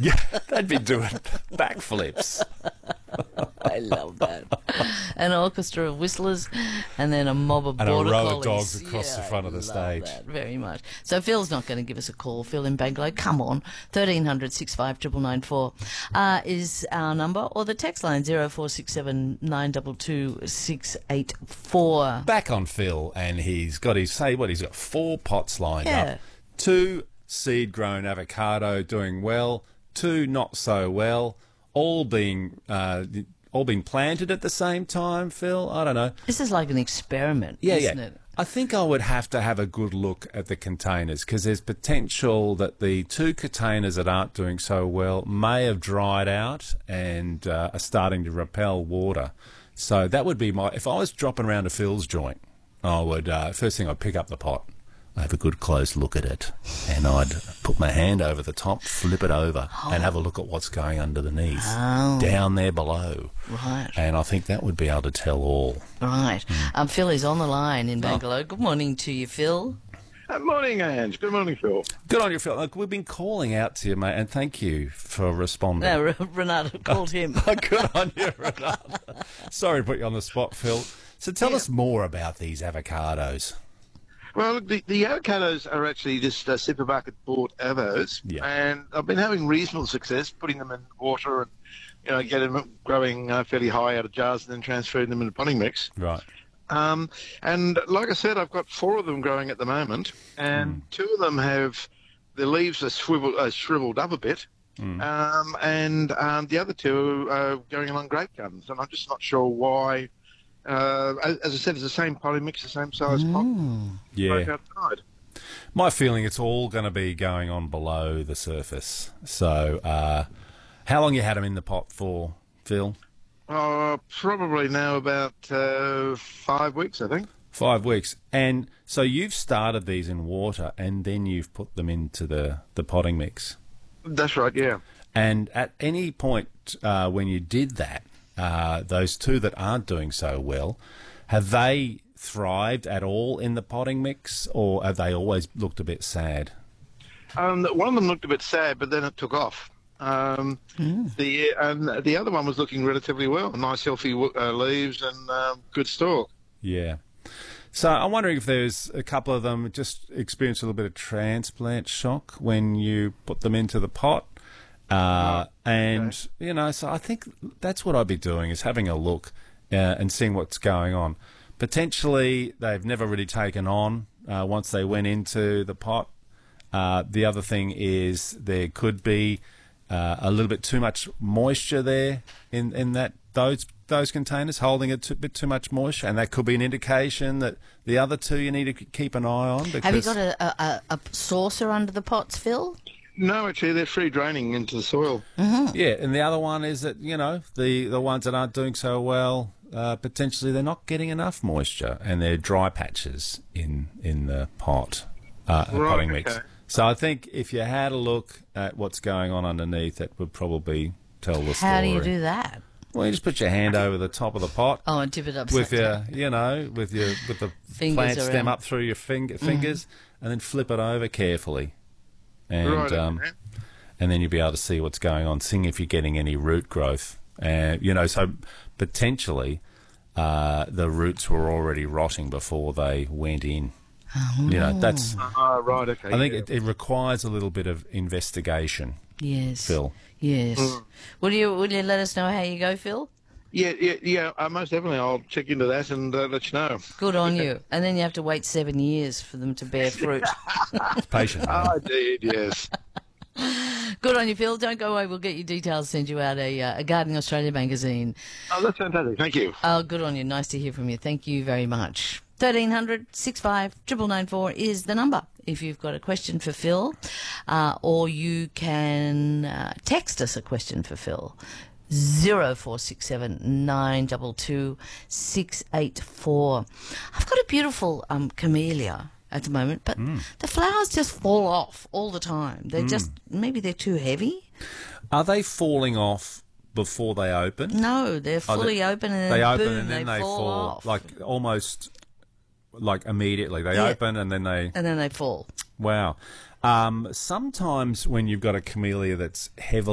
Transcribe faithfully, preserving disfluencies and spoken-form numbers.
Yeah, they'd be doing backflips. I love that. An orchestra of whistlers and then a mob of And a border row of collies. dogs across Yeah, the front of the I love stage. That very much. So Phil's not going to give us a call. Phil in Bangalow, come on. thirteen hundred sixty-five nine nine nine four uh, is our number, or the text line zero four six seven nine two two six eight four. Back on Phil, and he's got his, say what, he's got four pots lined Yeah. up. Two seed-grown avocado doing well, two not so well, all being uh, all being planted at the same time, Phil. I don't know. This is like an experiment, Yeah, isn't yeah. it? I think I would have to have a good look at the containers, because there's potential that the two containers that aren't doing so well may have dried out and uh, are starting to repel water. So that would be my... If I was dropping around to Phil's joint, I would... Uh, first thing, I'd pick up the pot. I'd have a good close look at it, and I'd put my hand over the top, flip it over, oh. and have a look at what's going underneath, oh. down there below. Right. And I think that would be able to tell all. Right. Mm. Um, Phil is on the line in Bangalore. Oh. Good morning to you, Phil. Good morning, Ange. Good morning, Phil. Good on you, Phil. Look, we've been calling out to you, mate, and thank you for responding. No, R- Renato called him. Good on you, Renato. Sorry to put you on the spot, Phil. So tell yeah. us more about these avocados. Well, look, the, the avocados are actually just uh, supermarket bought avos, yeah. and I've been having reasonable success putting them in water and, you know, getting them growing uh, fairly high out of jars and then transferring them into potting mix. Right. Um, and like I said, I've got four of them growing at the moment, and mm. two of them have the leaves are swivel, uh, shriveled up a bit, mm. um, and um, the other two are going along great guns, and I'm just not sure why. Uh, as, as I said, it's the same potting mix, the same size mm. pot. Yeah. Outside. My feeling, it's all going to be going on below the surface. So, uh, how long you had them in the pot for, Phil? Uh, probably now about uh, five weeks, I think. Five weeks. And so you've started these in water, and then you've put them into the, the potting mix. That's right, yeah. And at any point uh, when you did that, Uh, those two that aren't doing so well, have they thrived at all in the potting mix, or have they always looked a bit sad? Um, one of them looked a bit sad, but then it took off. Um, mm. The and the other one was looking relatively well, nice healthy uh, leaves and uh, good stalk. Yeah. So I'm wondering if there's a couple of them just experienced a little bit of transplant shock when you put them into the pot. Uh, and, okay. you know, so I think that's what I'd be doing, is having a look uh, and seeing what's going on. Potentially, they've never really taken on uh, once they went into the pot. Uh, the other thing is there could be uh, a little bit too much moisture there in, in that those those containers, holding a t- bit too much moisture, and that could be an indication that the other two you need to keep an eye on. Because have you got a, a, a saucer under the pots, Phil? No, actually, they're free draining into the soil. Mm-hmm. Yeah, and the other one is that, you know, the, the ones that aren't doing so well, uh, potentially they're not getting enough moisture, and they're dry patches in, in the pot, uh, right, potting mix. Okay. So I think if you had a look at what's going on underneath, that would probably tell the story. How do you do that? Well, you just put your hand over the top of the pot. Oh, and tip it up with your, you know, with your with the fingers plant around. stem up through your finger, fingers, mm-hmm. and then flip it over carefully. And right, um, okay. and then you'll be able to see what's going on, seeing if you're getting any root growth. And uh, you know, so potentially uh, the roots were already rotting before they went in. Oh. You know, that's uh, right. Okay. I think yeah. it, it requires a little bit of investigation. Yes, Phil. Yes. Mm. Will you will you let us know how you go, Phil? Yeah, yeah, yeah. Uh, most definitely, I'll check into that and uh, let you know. Good on you. And then you have to wait seven years for them to bear fruit. Patient. Oh, indeed, yes. Good on you, Phil. Don't go away. We'll get your details, send you out a, uh, a Gardening Australia magazine. Oh, that's fantastic. Thank you. Oh, good on you. Nice to hear from you. Thank you very much. thirteen hundred sixty-five nine nine nine four is the number if you've got a question for Phil, uh, or you can uh, text us a question for Phil. Zero four six seven nine two two six eight four. I've got a beautiful um, camellia at the moment, but mm. the flowers just fall off all the time. They're mm. just maybe they're too heavy. Are they falling off before they open? No, they're fully oh, they, open and then they open boom, and then they, they fall, fall off. like almost like immediately. They yeah. open and then they and then they fall. Wow. Um, sometimes when you've got a camellia that's heavily